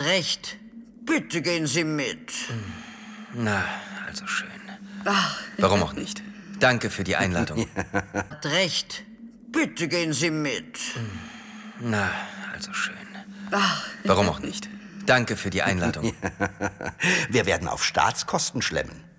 recht. Bitte gehen Sie mit. Na, also schön. Ach. Warum auch nicht? Danke für die Einladung. Hat recht. Bitte gehen Sie mit. Na, also schön. Ach. Warum auch nicht? Danke für die Einladung. Wir werden auf Staatskosten schlemmen.